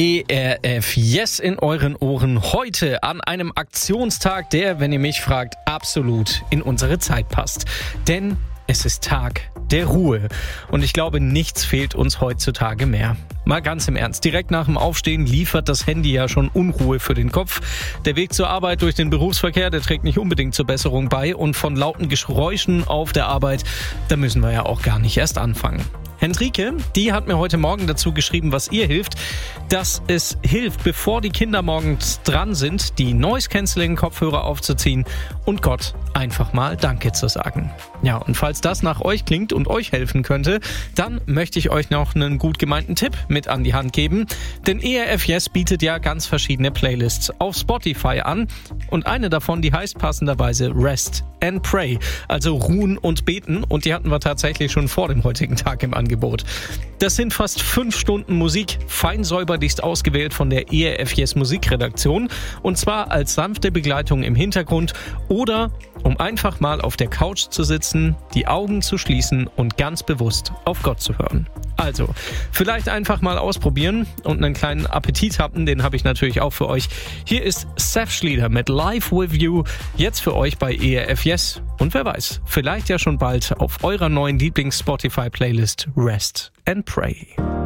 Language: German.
ERF Yes in euren Ohren heute an einem Aktionstag, der, wenn ihr mich fragt, absolut in unsere Zeit passt. Denn es ist Tag der Ruhe. Und ich glaube, nichts fehlt uns heutzutage mehr. Mal ganz im Ernst, direkt nach dem Aufstehen liefert das Handy ja schon Unruhe für den Kopf. Der Weg zur Arbeit durch den Berufsverkehr, der trägt nicht unbedingt zur Besserung bei. Und von lauten Geräuschen auf der Arbeit, da müssen wir ja auch gar nicht erst anfangen. Henrike, die hat mir heute Morgen dazu geschrieben, was ihr hilft, dass es hilft, bevor die Kinder morgens dran sind, die Noise-Canceling-Kopfhörer aufzuziehen und Gott einfach mal Danke zu sagen. Ja, und falls das nach euch klingt und euch helfen könnte, dann möchte ich euch noch einen gut gemeinten Tipp mit an die Hand geben, denn ERF Yes bietet ja ganz verschiedene Playlists auf Spotify an und eine davon, die heißt passenderweise Rest and Pray, also Ruhen und Beten, und die hatten wir tatsächlich schon vor dem heutigen Tag im Angebot. Das sind fast 5 Stunden Musik, fein säuberlichst ausgewählt von der ERF Yes Musikredaktion, und zwar als sanfte Begleitung im Hintergrund oder um einfach mal auf der Couch zu sitzen, die Augen zu schließen und ganz bewusst auf Gott zu hören. Also, vielleicht einfach mal ausprobieren und einen kleinen Appetit haben, den habe ich natürlich auch für euch. Hier ist Seth Schlieder mit Live With You, jetzt für euch bei ERF Yes. Und wer weiß, vielleicht ja schon bald auf eurer neuen Lieblings-Spotify-Playlist Rest and Pray.